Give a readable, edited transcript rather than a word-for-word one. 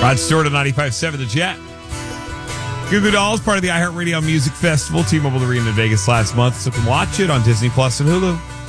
Rod Stewart at 95.7 The Jet. Goo Goo Dolls, part of the iHeartRadio Music Festival, T-Mobile Arena in Vegas last month. So you can watch it on Disney Plus and Hulu.